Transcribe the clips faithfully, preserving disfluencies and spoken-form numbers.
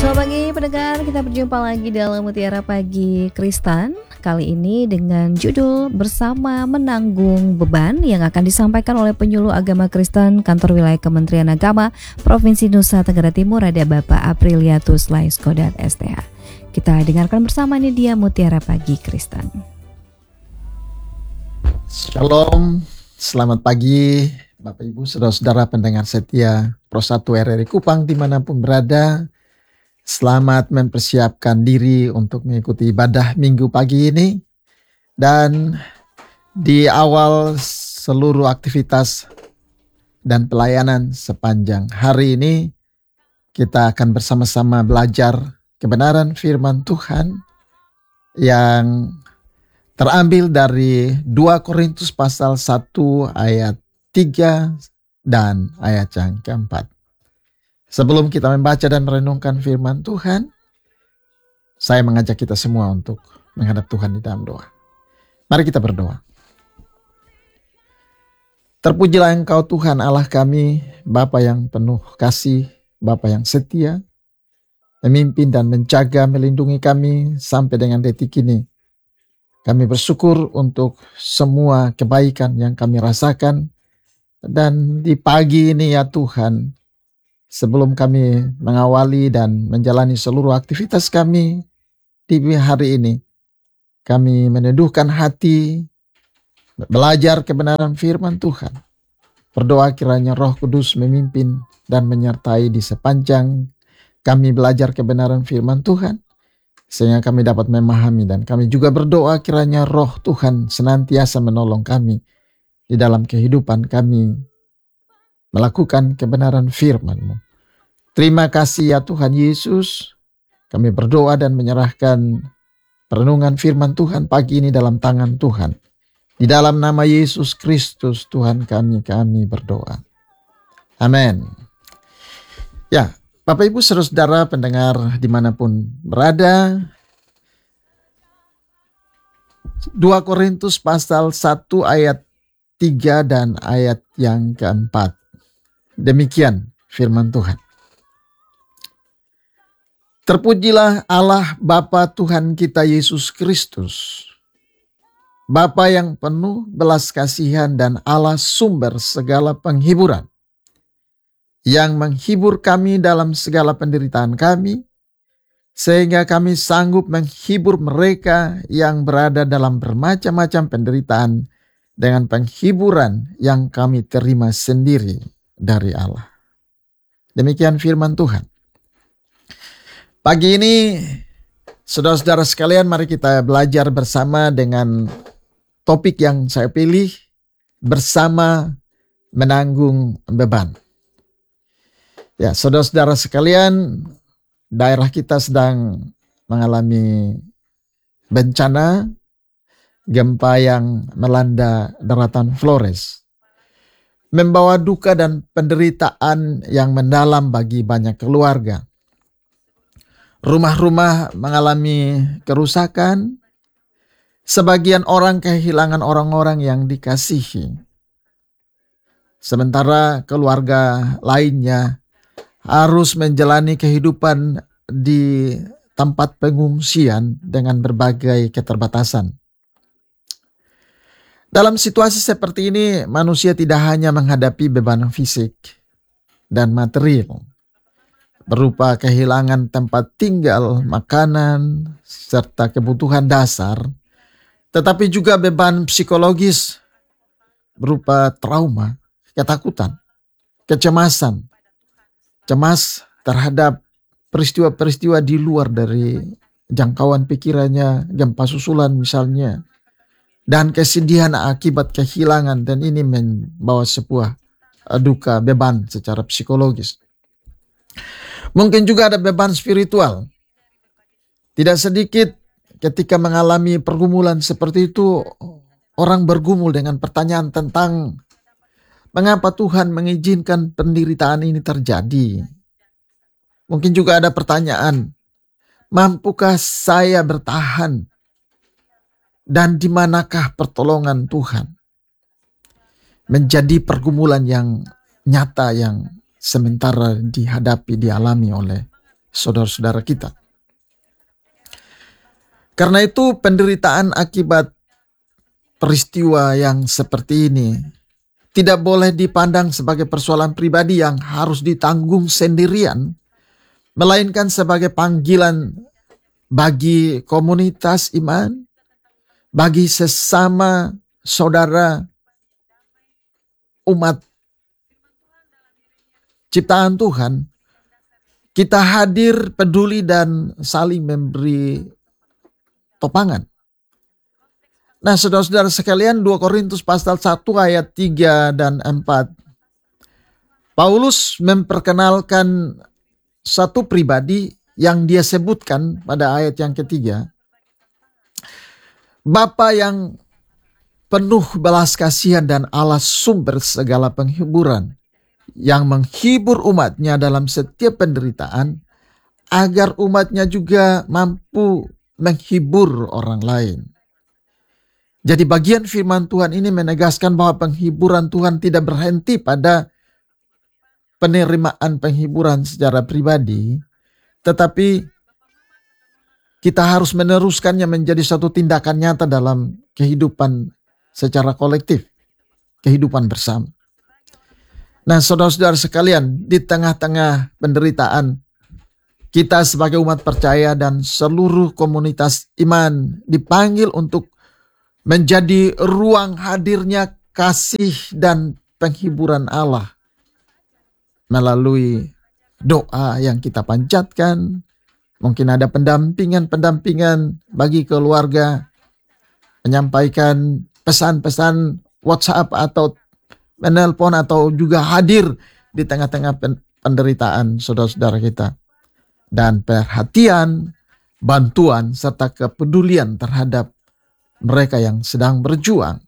Selamat pagi pendengar, kita berjumpa lagi dalam Mutiara Pagi Kristen. Kali ini dengan judul Bersama Menanggung Beban yang akan disampaikan oleh penyuluh agama Kristen Kantor Wilayah Kementerian Agama Provinsi Nusa Tenggara Timur, ada Bapak Apriliatus Laisko dan S T H. Kita dengarkan bersama ini dia Mutiara Pagi Kristen. Shalom, selamat pagi Bapak Ibu Saudara-saudara pendengar setia Pro satu R R I Kupang dimanapun berada. Selamat mempersiapkan diri untuk mengikuti ibadah minggu pagi ini. Dan di awal seluruh aktivitas dan pelayanan sepanjang hari ini, kita akan bersama-sama belajar kebenaran firman Tuhan yang terambil dari dua Korintus pasal satu ayat tiga dan ayat yang keempat. Sebelum kita membaca dan merenungkan firman Tuhan, saya mengajak kita semua untuk menghadap Tuhan di dalam doa. Mari kita berdoa. Terpujilah Engkau Tuhan Allah kami, Bapa yang penuh kasih, Bapa yang setia, memimpin dan menjaga, melindungi kami sampai dengan detik ini. Kami bersyukur untuk semua kebaikan yang kami rasakan. Dan di pagi ini ya Tuhan, sebelum kami mengawali dan menjalani seluruh aktivitas kami di hari ini, kami meneduhkan hati, belajar kebenaran firman Tuhan. Berdoa kiranya Roh Kudus memimpin dan menyertai di sepanjang kami belajar kebenaran firman Tuhan, sehingga kami dapat memahami. Dan kami juga berdoa kiranya Roh Tuhan senantiasa menolong kami di dalam kehidupan kami melakukan kebenaran firman-Mu. Terima kasih ya Tuhan Yesus. Kami berdoa dan menyerahkan perenungan firman Tuhan pagi ini dalam tangan Tuhan. Di dalam nama Yesus Kristus Tuhan kami, kami berdoa. Amin. Ya, Bapak Ibu Saudara pendengar dimanapun berada, dua Korintus pasal satu ayat tiga dan ayat yang keempat. Demikian firman Tuhan. Terpujilah Allah Bapa Tuhan kita Yesus Kristus, Bapa yang penuh belas kasihan dan Allah sumber segala penghiburan, yang menghibur kami dalam segala penderitaan kami, sehingga kami sanggup menghibur mereka yang berada dalam bermacam-macam penderitaan dengan penghiburan yang kami terima sendiri dari Allah. Demikian firman Tuhan. Pagi ini, saudara-saudara sekalian, mari kita belajar bersama dengan topik yang saya pilih, bersama menanggung beban. Ya, saudara-saudara sekalian, daerah kita sedang mengalami bencana gempa yang melanda daratan Flores, membawa duka dan penderitaan yang mendalam bagi banyak keluarga. Rumah-rumah mengalami kerusakan, sebagian orang kehilangan orang-orang yang dikasihi. Sementara keluarga lainnya harus menjalani kehidupan di tempat pengungsian dengan berbagai keterbatasan. Dalam situasi seperti ini, manusia tidak hanya menghadapi beban fisik dan material, berupa kehilangan tempat tinggal, makanan, serta kebutuhan dasar, tetapi juga beban psikologis berupa trauma, ketakutan, kecemasan, cemas terhadap peristiwa-peristiwa di luar dari jangkauan pikirannya, gempa susulan misalnya, dan kesedihan akibat kehilangan, dan ini membawa sebuah duka, beban secara psikologis. Mungkin juga ada beban spiritual. Tidak sedikit ketika mengalami pergumulan seperti itu, orang bergumul dengan pertanyaan tentang mengapa Tuhan mengizinkan penderitaan ini terjadi. Mungkin juga ada pertanyaan, mampukah saya bertahan? Dan di manakah pertolongan Tuhan? Menjadi pergumulan yang nyata yang sementara dihadapi, dialami oleh saudara-saudara kita. Karena itu penderitaan akibat peristiwa yang seperti ini tidak boleh dipandang sebagai persoalan pribadi yang harus ditanggung sendirian, melainkan sebagai panggilan bagi komunitas iman, bagi sesama saudara umat ciptaan Tuhan. Kita hadir, peduli, dan saling memberi topangan. Nah, saudara-saudara sekalian, dua Korintus pasal satu ayat tiga dan empat. Paulus memperkenalkan satu pribadi yang dia sebutkan pada ayat yang ketiga. Bapa yang penuh belas kasihan dan Allah sumber segala penghiburan, yang menghibur umatnya dalam setiap penderitaan, agar umatnya juga mampu menghibur orang lain. Jadi bagian firman Tuhan ini menegaskan bahwa penghiburan Tuhan tidak berhenti pada penerimaan penghiburan secara pribadi, tetapi kita harus meneruskannya menjadi satu tindakan nyata dalam kehidupan secara kolektif, kehidupan bersama. Nah, saudara-saudara sekalian, di tengah-tengah penderitaan, kita sebagai umat percaya dan seluruh komunitas iman dipanggil untuk menjadi ruang hadirnya kasih dan penghiburan Allah melalui doa yang kita panjatkan. Mungkin ada pendampingan-pendampingan bagi keluarga, menyampaikan pesan-pesan WhatsApp atau menelpon, atau juga hadir di tengah-tengah penderitaan saudara-saudara kita. Dan perhatian, bantuan, serta kepedulian terhadap mereka yang sedang berjuang.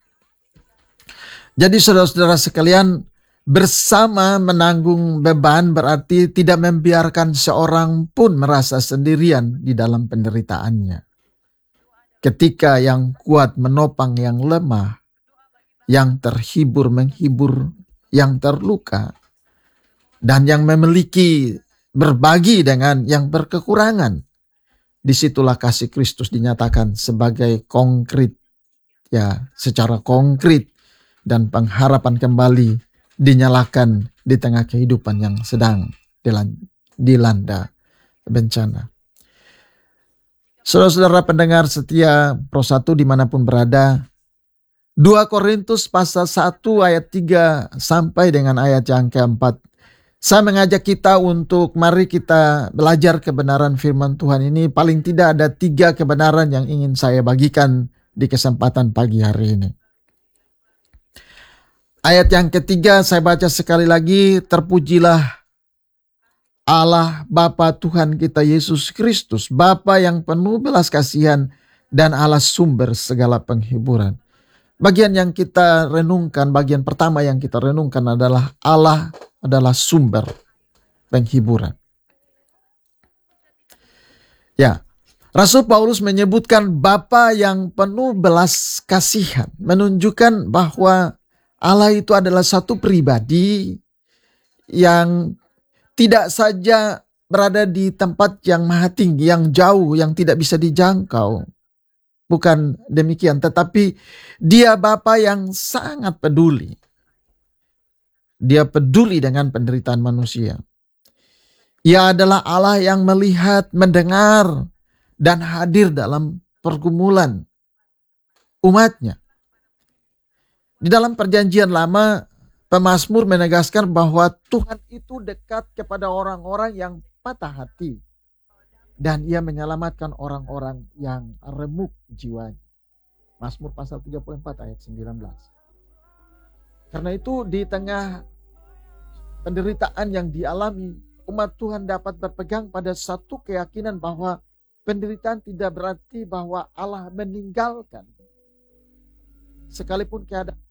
Jadi saudara-saudara sekalian, bersama menanggung beban berarti tidak membiarkan seorang pun merasa sendirian di dalam penderitaannya. Ketika yang kuat menopang yang lemah, yang terhibur menghibur yang terluka, dan yang memiliki berbagi dengan yang berkekurangan. Disitulah kasih Kristus dinyatakan sebagai konkret, ya, secara konkret, dan pengharapan kembali dinyalakan di tengah kehidupan yang sedang dilanda bencana. Saudara-saudara pendengar setia Pro satu dimanapun berada, dua Korintus pasal satu ayat tiga sampai dengan ayat yang keempat. Saya mengajak kita untuk mari kita belajar kebenaran firman Tuhan ini. Paling tidak ada tiga kebenaran yang ingin saya bagikan di kesempatan pagi hari ini. Ayat yang ketiga saya baca sekali lagi. Terpujilah Allah Bapa Tuhan kita Yesus Kristus, Bapa yang penuh belas kasihan dan Allah sumber segala penghiburan. Bagian yang kita renungkan, bagian pertama yang kita renungkan adalah Allah adalah sumber penghiburan. Ya, Rasul Paulus menyebutkan Bapa yang penuh belas kasihan, menunjukkan bahwa Allah itu adalah satu pribadi yang tidak saja berada di tempat yang maha tinggi, yang jauh, yang tidak bisa dijangkau. Bukan demikian, tetapi dia Bapa yang sangat peduli. Dia peduli dengan penderitaan manusia. Ia adalah Allah yang melihat, mendengar, dan hadir dalam pergumulan umatnya. Di dalam perjanjian lama, pemazmur menegaskan bahwa Tuhan itu dekat kepada orang-orang yang patah hati. Dan ia menyelamatkan orang-orang yang remuk jiwanya. Mazmur pasal tiga puluh empat ayat sembilan belas. Karena itu di tengah penderitaan yang dialami, umat Tuhan dapat berpegang pada satu keyakinan bahwa penderitaan tidak berarti bahwa Allah meninggalkan. Sekalipun keadaan